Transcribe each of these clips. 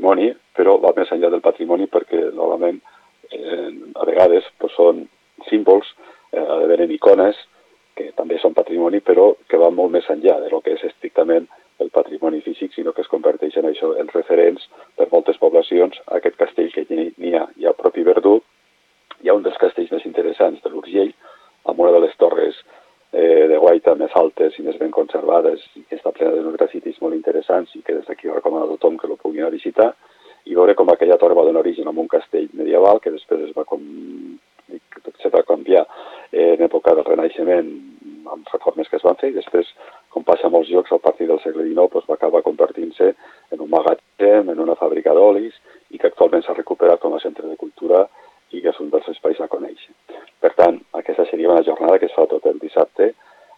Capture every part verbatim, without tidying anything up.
patrimoni, però va més enllà del patrimoni perquè normalment eh, a vegades pues, són símbols, eh, venen icones que també són patrimoni, però que van molt més enllà de lo que és estrictament el patrimoni físic, sinó que es converteixen això en referents per moltes poblacions. Aquest castell que n'hi ha, hi ha el propi Verdú, hi ha un dels castells més interessants de l'Urgell, amb una de les torres eh, de guaita més altes i més ben conservades, i que està plena d'uns grafitis molt interessants i que des d'aquí recomano a tothom que lo pugui anar a visitar, i veure com aquella torre va donar origen a un castell medieval que després es va, com, se va canviar eh, en època del Renaixement amb reformes que es van fer, i després, com passa a molts llocs, a partir del segle dinou doncs, va acabar convertint-se en un magatzem, en una fàbrica d'olis, i que actualment s'ha recuperat com a centre de cultura i que és un dels espais a conèixer. Per tant, aquesta seria una jornada que es fa tot el dissabte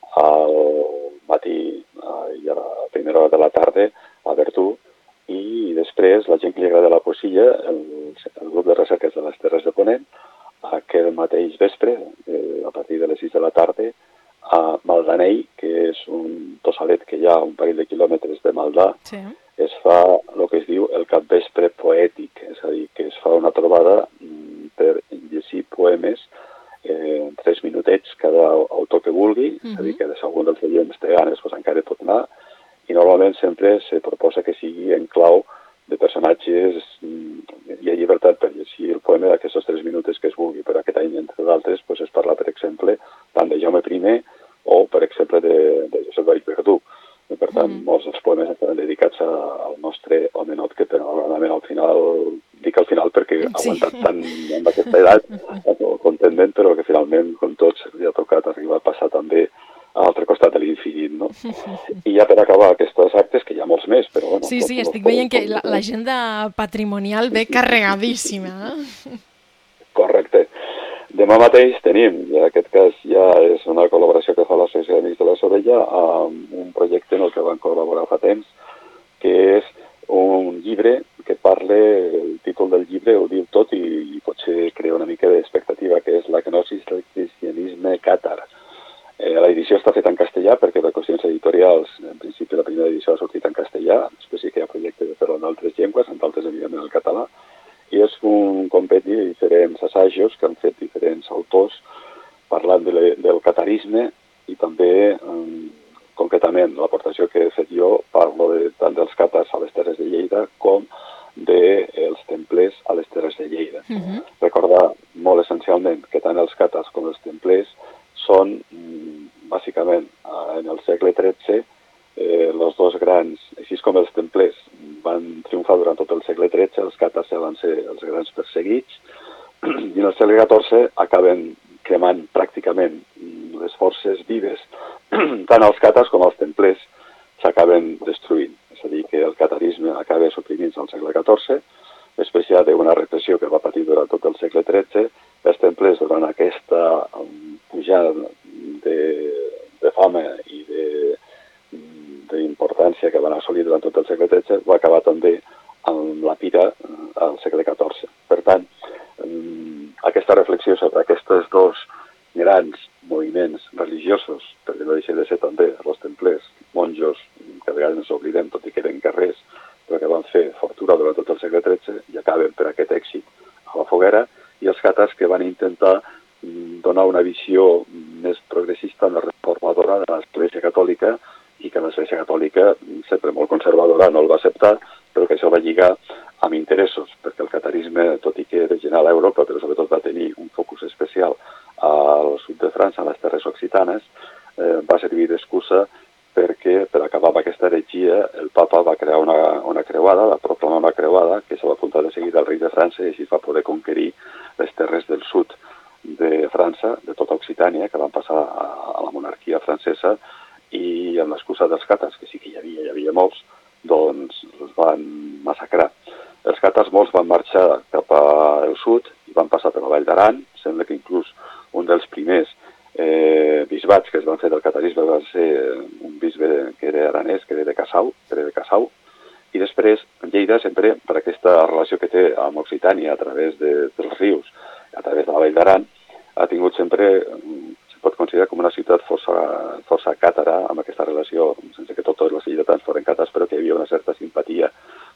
al matí i a la primera hora de la tarda a Verdú, i després la gent que li agrada la poesia, el, el grup de recerques de les Terres de Ponent, aquest mateix vespre, eh, a partir de les sis de la tarda, a Maldanell, que és un tossalet que hi ha a un parell de quilòmetres de Maldà, sí. Es fa el que es diu el capvespre poètic, és a dir, que es fa una trobada per llegir poemes eh, en tres minutets cada autor que vulgui, uh-huh. És a dir, que si algun dels oients té ganes pues, encara pot anar, i normalment sempre se proposa que sigui en clau de personatges, hi ha llibertat per llegir el poema d'aquests tres minuts que es vulgui, però aquest any, entre d'altres, pues, es parla, per exemple, tant de Jaume I o, per exemple, de, de Josep Vall Verdú. I, per tant, mm. molts dels poemes estaran dedicats a, al nostre homenot, que normalment al final, dic al final perquè ha sí. aguantat tant en aquesta edat, contentment, però que finalment, com tots, li ha tocat arribar a passar també a l'altre costat de l'infinit, no? I ja per acabar aquests actes, que hi ha molts més, però... Bueno, sí, sí, estic veient que l'agenda patrimonial ve carregadíssima. Correcte. Demà mateix tenim, i en aquest cas ja és una col·laboració que fa l'Associació d'Amics de la Sorella, amb un projecte en el que van col·laborar fa temps, que és un llibre que parla, el títol del llibre ho diu tot i, i potser crea una mica d'expectativa, que és La gnosis del cristianisme càtar. Eh, L'edició està feta en castellà perquè per qüestions editorials, en principi la primera edició ha sortit en castellà, després sí que hi ha projecte de fer-ho en altres llengües, en d'altres evidentment el català, i és un compendi de diferents assajos que han fet diferents autors parlant de le, del catarisme i també, um, concretament, l'aportació que he fet jo, parlo de, tant dels càtars a les Terres de Lleida com dels templers a les Terres de Lleida. Uh-huh. Recordar molt essencialment que tant els càtars com els templers són, bàsicament, en el segle tretze, eh, els dos grans, així com els templers, van triomfar durant tot el segle tretze, els càtars van ser els grans perseguits, i en el segle catorze acaben cremant pràcticament les forces vives, tant els càtars com els templers s'acaben destruint. És a dir, que el catarisme acaba suprimint-se al segle catorze, després hi ha d'una repressió que va patir durant tot el segle tretze, els templers durant aquesta pujada de, de fama i de d'importància que van assolir durant tot el segle tretze, va acabar també amb la pira al segle catorze. Per tant, aquesta reflexió sobre aquests dos grans moviments religiosos, perquè no deixen de ser també els templers, monjos, que a vegades ens oblidem, tot i que eren guerrers, però que van fer fortuna durant tot el segle tretze i acaben per aquest èxit a la foguera, i els càtars que van intentar donar una visió més progressista, més reformadora de l'Església Catòlica, i que l'Església Catòlica, sempre molt conservadora, no el va acceptar, però que això va lligar amb interessos, perquè el catarisme, tot i que era general a Europa, però sobretot va tenir un focus especial al sud de França, a les terres occitanes, eh, va servir d'excusa perquè, per acabar amb aquesta heretgia, el papa va crear una, una creuada, va proclamar una creuada, que se va apuntar de seguida al rei de França, i així va poder conquerir les terres del sud de França, de tota Occitània, que van passar a, a la monarquia francesa, i amb l'excusa dels càtars, que sí que hi havia, hi havia molts, doncs els van massacrar. Els càtars molts van marxar cap al sud i van passar per la Vall d'Aran. Sembla que inclús un dels primers eh, bisbats que es van fer del catarisme va ser un bisbe que era aranès, que era de Cassau, que era de Cassau. I després, Lleida, sempre per aquesta relació que té amb Occitània a través de, dels rius, a través de la Vall d'Aran, ha tingut sempre... pot considerar com una ciutat força, força càtara, amb aquesta relació, sense que tots els lleidatans foren càtars, però que hi havia una certa simpatia